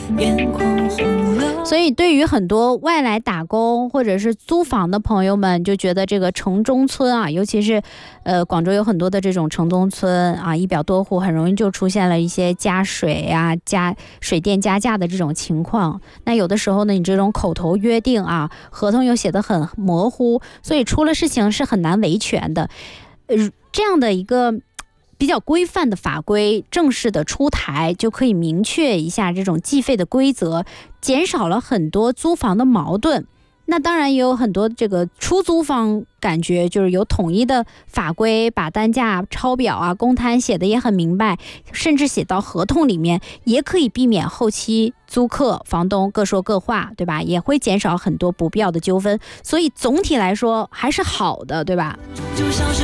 所以对于很多外来打工或者是租房的朋友们，就觉得这个城中村啊，尤其是广州有很多的这种城中村啊，一表多户，很容易就出现了一些加水啊、加水电加价的这种情况。那有的时候呢，你这种口头约定啊，合同又写得很模糊，所以出了事情是很难维权的。这样的一个比较规范的法规正式的出台，就可以明确一下这种计费的规则，减少了很多租房的矛盾。那当然也有很多这个出租方感觉就是有统一的法规，把单价抄表啊、公摊写的也很明白，甚至写到合同里面，也可以避免后期租客、房东各说各话，对吧？也会减少很多不必要的纠纷，所以总体来说还是好的，对吧？就像是